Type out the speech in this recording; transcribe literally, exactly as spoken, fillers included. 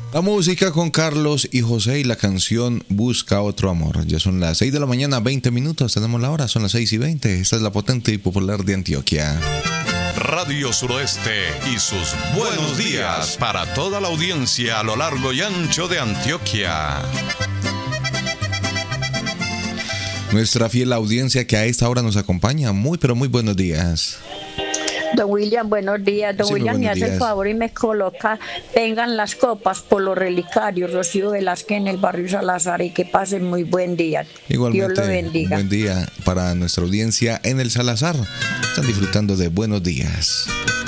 La música con Carlos y José y la canción Busca Otro Amor. Ya son las seis de la mañana, veinte minutos. Tenemos la hora, son las seis y veinte. Esta es la potente y popular de Antioquia. Radio Suroeste y sus buenos días para toda la audiencia a lo largo y ancho de Antioquia. Nuestra fiel audiencia que a esta hora nos acompaña. Muy, pero muy buenos días. Don William, buenos días. Don Sí, William, me buenos hace días. el favor y me coloca, vengan las copas por los relicarios, Rocío Velázquez en el barrio Salazar, y que pasen muy buen día. Igualmente, Dios lo bendiga. un buen día para nuestra audiencia en el Salazar. Están disfrutando de buenos días.